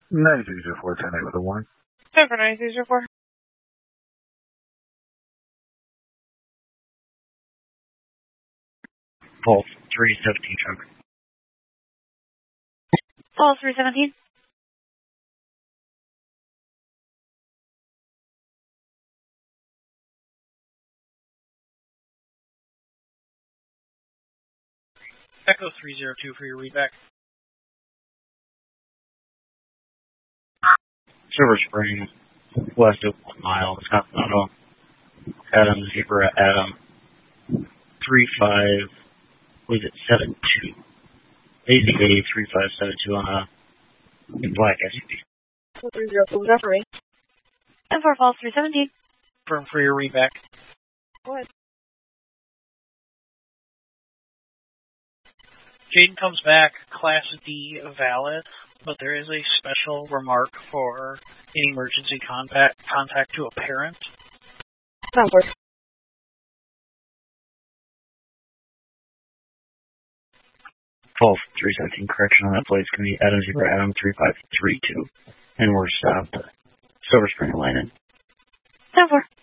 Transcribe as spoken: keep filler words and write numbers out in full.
ninety-three zero four, ten eight with a warning. ten for ninety-three zero four. Pulse three seventeen truck. Pulse three seventeen. Echo three zero two for your readback. Silver Spring, west of one mile, Scottsdale. Adam Zebra, Adam three five, was it seven two? A Z A three five seven two on a black S U V. three zero two, that's right. ten four Pulse three seventeen. Confirm for your readback. Go ahead. Jaden comes back, Class D valid, but there is a special remark for any emergency contact contact to a parent. Sounds good. Pulse three seventeen, correction on that place, can be Adam Zebra, Adam three five three two, and we're stopped. Silver Spring Lane. ten four.